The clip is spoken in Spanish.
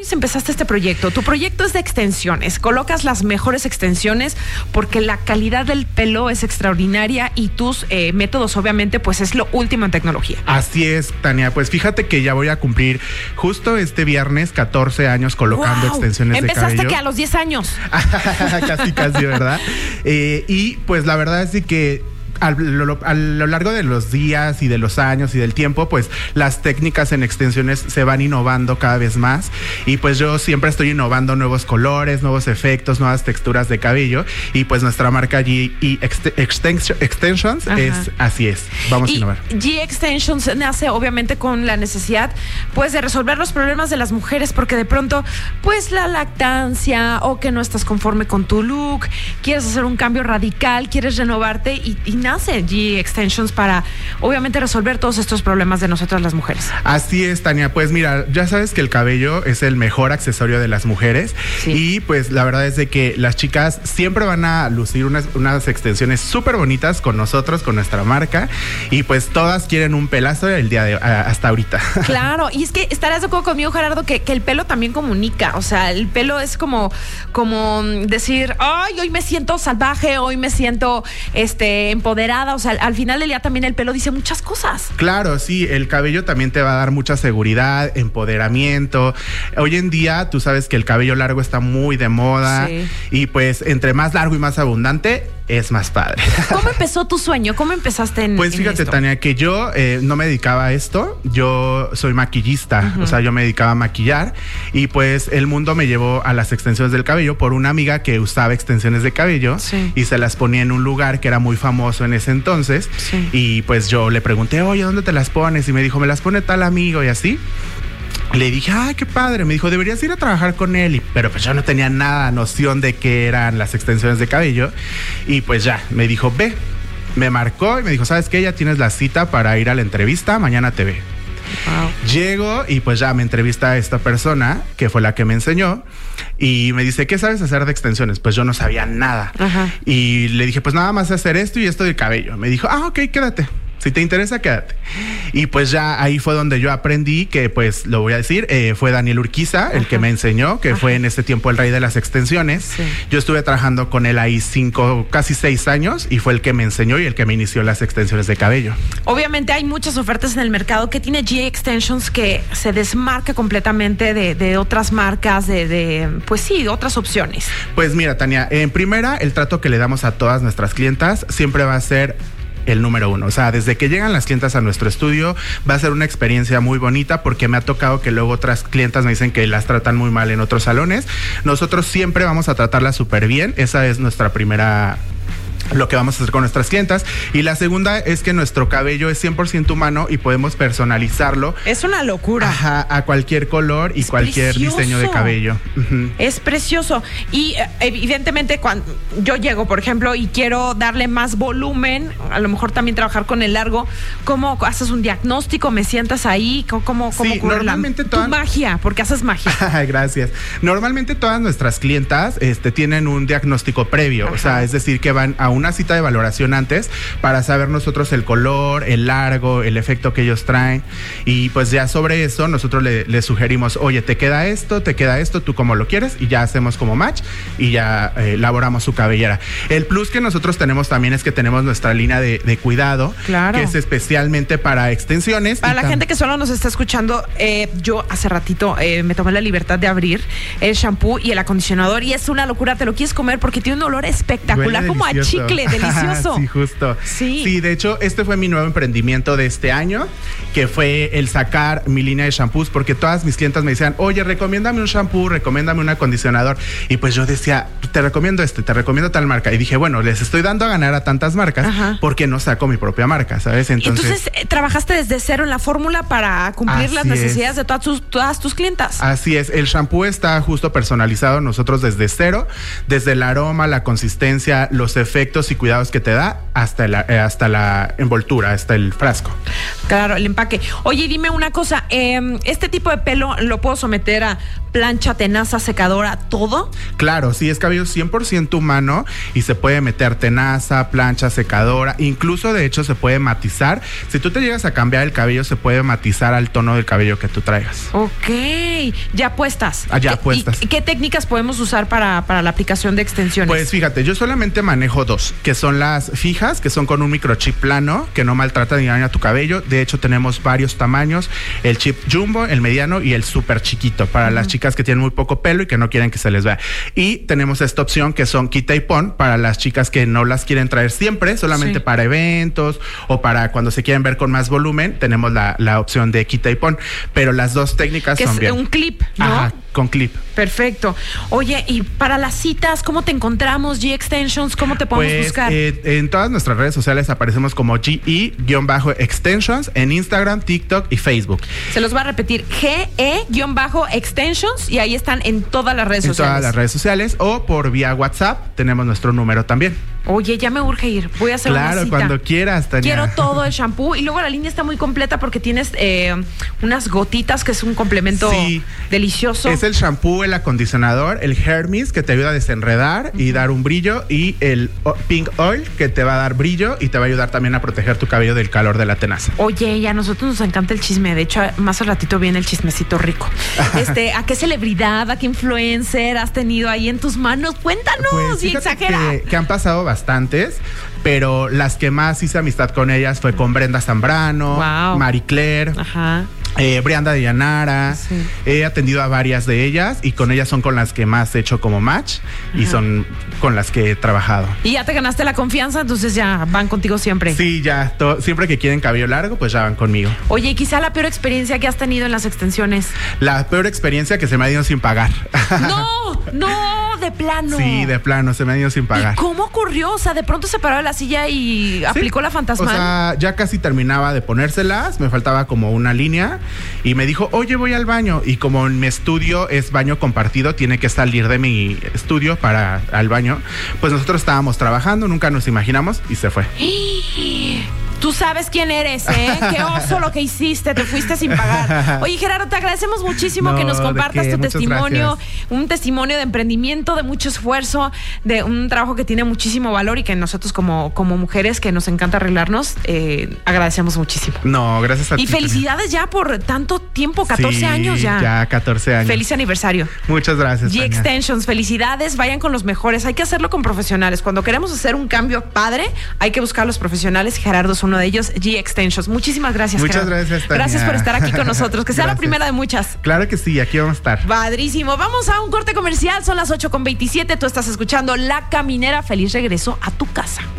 años empezaste este proyecto? Tu proyecto es de extensiones. Colocas las mejores extensiones porque la calidad del pelo es extraordinaria y tus métodos, obviamente, pues es lo último en tecnología. Así es, Tania. Pues fíjate que ya voy a cumplir justo este viernes 14 años colocando extensiones de cabello. Empezaste que a los 10 años. casi, ¿verdad? Y pues la verdad es de que a lo largo de los días y de los años y del tiempo, pues las técnicas en extensiones se van innovando cada vez más y pues yo siempre estoy innovando nuevos colores, nuevos efectos, nuevas texturas de cabello y pues nuestra marca GE Extensions es así es. Vamos a innovar. GE Extensions nace obviamente con la necesidad pues de resolver los problemas de las mujeres porque de pronto pues la lactancia o que no estás conforme con tu look, quieres hacer un cambio radical, quieres renovarte y nace GE Extensions para obviamente resolver todos estos problemas de nosotras las mujeres. Así es, Tania. Pues mira, ya sabes que el cabello es el mejor accesorio de las mujeres y pues la verdad es de que las chicas siempre van a lucir unas extensiones súper bonitas con nosotros, con nuestra marca y pues todas quieren un pelazo el día de hasta ahorita. Claro, y es que estarás de acuerdo conmigo, Gerardo, que el pelo también comunica, o sea, el pelo es como decir, ay, hoy me siento salvaje, hoy me siento empoderada, o sea, al final del día también el pelo dice muchas cosas. Claro, sí, el cabello también te va a dar mucha seguridad, empoderamiento. Hoy en día tú sabes que el cabello largo está muy de moda y pues entre más largo y más abundante es más padre. ¿Cómo empezó tu sueño? ¿Cómo empezaste en Pues fíjate, esto? Tania, que yo no me dedicaba a esto. Yo soy maquillista, o sea, yo me dedicaba a maquillar y pues el mundo me llevó a las extensiones del cabello por una amiga que usaba extensiones de cabello y se las ponía en un lugar que era muy famoso en ese entonces y pues yo le pregunté, oye, ¿dónde te las pones? Y me dijo, me las pone tal amigo y así. Le dije, ay, qué padre. Me dijo, deberías ir a trabajar con él. Pero pues yo no tenía nada noción de qué eran las extensiones de cabello. Y pues ya, me dijo, ve. Me marcó y me dijo, ¿sabes qué? Ya tienes la cita para ir a la entrevista. Mañana te ve. Wow. Llego y pues ya me entrevista a esta persona que fue la que me enseñó y me dice, ¿qué sabes hacer de extensiones? Pues yo no sabía nada. Y le dije, pues nada más hacer esto y esto del cabello. Me dijo, ok, quédate. Si te interesa, quédate. Y pues ya ahí fue donde yo aprendí que, pues lo voy a decir, fue Daniel Urquiza el que me enseñó, que fue en ese tiempo el rey de las extensiones. Yo estuve trabajando con él ahí casi 6 años y fue el que me enseñó y el que me inició las extensiones de cabello. Obviamente hay muchas ofertas en el mercado que tiene GE Extensions que se desmarca completamente de otras marcas, pues sí, otras opciones. Pues mira, Tania, en primera, el trato que le damos a todas nuestras clientas siempre va a ser el número 1. O sea, desde que llegan las clientas a nuestro estudio va a ser una experiencia muy bonita porque me ha tocado que luego otras clientas me dicen que las tratan muy mal en otros salones. Nosotros siempre vamos a tratarlas súper bien. Esa es nuestra primera lo que vamos a hacer con nuestras clientas. Y la segunda es que nuestro cabello es 100% humano y podemos personalizarlo. Es una locura. Ajá, a cualquier color y cualquier diseño de cabello. Es precioso. Y evidentemente cuando yo llego, por ejemplo, y quiero darle más volumen, a lo mejor también trabajar con el largo, ¿cómo haces un diagnóstico? ¿Me sientas ahí? ¿Cómo sí, normalmente tu magia? Porque haces magia. Gracias. Normalmente todas nuestras clientas tienen un diagnóstico previo. O sea, es decir, que van a una cita de valoración antes para saber nosotros el color, el largo, el efecto que ellos traen. Y pues ya sobre eso nosotros le sugerimos, oye, te queda esto, tú como lo quieres, y ya hacemos como match y ya elaboramos su cabellera. El plus que nosotros tenemos también es que tenemos nuestra línea de cuidado, que es especialmente para extensiones. Para la gente que solo nos está escuchando, yo hace ratito me tomé la libertad de abrir el shampoo y el acondicionador y es una locura, te lo quieres comer porque tiene un olor espectacular, como a chicle, delicioso. Sí, justo. Sí, de hecho, este fue mi nuevo emprendimiento de este año, que fue el sacar mi línea de shampoos, porque todas mis clientas me decían, oye, recomiéndame un shampoo, recomiéndame un acondicionador. Y pues yo decía, te recomiendo te recomiendo tal marca. Y dije, bueno, les estoy dando a ganar a tantas marcas, ¿por qué no saco mi propia marca? ¿Sabes? Entonces trabajaste desde cero en la fórmula para cumplir las necesidades de todas tus clientas. Así es, el shampoo está justo personalizado nosotros desde cero, desde el aroma, la consistencia, los efectos efectos y cuidados que te da hasta la envoltura, hasta el frasco. Claro, el empaque. Oye, dime una cosa, ¿este tipo de pelo lo puedo someter a plancha, tenaza, secadora, todo? Claro, sí, es cabello 100% humano y se puede meter tenaza, plancha, secadora, incluso de hecho se puede matizar. Si tú te llegas a cambiar el cabello, se puede matizar al tono del cabello que tú traigas. Ok, ya puestas. Ya puestas. ¿Y qué técnicas podemos usar para la aplicación de extensiones? Pues fíjate, yo solamente manejo 2, que son las fijas, que son con un microchip plano, que no maltrata ni daña tu cabello. De hecho, tenemos varios tamaños, el chip jumbo, el mediano y el súper chiquito, para las chicas que tienen muy poco pelo y que no quieren que se les vea. Y tenemos esta opción que son quita y pon, para las chicas que no las quieren traer siempre, solamente para eventos o para cuando se quieren ver con más volumen, tenemos la opción de quita y pon. Pero las dos técnicas son bien. Un clip, ¿no? Ajá, con clip. Perfecto. Oye, y para las citas, ¿cómo te encontramos? G-Extensions, ¿cómo te podemos buscar? En todas nuestras redes sociales aparecemos como GE-Extensions en Instagram, TikTok y Facebook. Se los va a repetir, GE-Extensions, y ahí están en todas las redes sociales. En todas las redes sociales o por vía WhatsApp tenemos nuestro número también. Oye, ya me urge ir. Voy a hacer una cita. Claro, cuando quieras, Tania. Quiero todo el shampoo. Y luego la línea está muy completa porque tienes unas gotitas que es un complemento delicioso. Es el shampoo, el acondicionador, el hair mist que te ayuda a desenredar y dar un brillo, y el pink oil que te va a dar brillo y te va a ayudar también a proteger tu cabello del calor de la tenaza. Oye, y a nosotros nos encanta el chisme. De hecho, más al ratito viene el chismecito rico. ¿A qué celebridad, a qué influencer has tenido ahí en tus manos? Cuéntanos, pues, y exagera. Que han pasado bastantes, pero las que más hice amistad con ellas fue con Brenda Zambrano, Marie Claire, Brianda de Llanara. He atendido a varias de ellas y con ellas son con las que más he hecho como match y son con las que he trabajado. Y ya te ganaste la confianza, entonces ya van contigo siempre. Sí, ya, siempre que quieren cabello largo, pues ya van conmigo. Oye, quizá la peor experiencia que has tenido en las extensiones. La peor experiencia que se me ha ido sin pagar. No, de plano. Sí, de plano, se me ha ido sin pagar. ¿Y cómo ocurrió? O sea, de pronto se paró de la silla y aplicó la fantasmal. O sea, ya casi terminaba de ponérselas, me faltaba como una línea y me dijo, oye, voy al baño. Y como en mi estudio es baño compartido, tiene que salir de mi estudio para al baño. Pues nosotros estábamos trabajando, nunca nos imaginamos y se fue. Tú sabes quién eres, ¿eh? Qué oso lo que hiciste, te fuiste sin pagar. Oye, Gerardo, te agradecemos muchísimo que nos compartas tu testimonio, gracias. Un testimonio de emprendimiento, de mucho esfuerzo, de un trabajo que tiene muchísimo valor y que nosotros como mujeres que nos encanta arreglarnos, agradecemos muchísimo. No, gracias a ti. Y felicidades ya por tanto tiempo, 14 años ya. Ya 14 años. Feliz aniversario. Muchas gracias, G-Extensions, felicidades, vayan con los mejores. Hay que hacerlo con profesionales. Cuando queremos hacer un cambio padre, hay que buscar a los profesionales. Gerardo es uno de ellos, G-Extensions. Muchísimas gracias, Muchas Gerardo. gracias, Tania. Gracias por estar aquí con nosotros. Que sea la primera de muchas. Claro que sí, aquí vamos a estar. Padrísimo. Vamos a un corte comercial. Son las 8:27. Tú estás escuchando La Caminera. Feliz regreso a tu casa.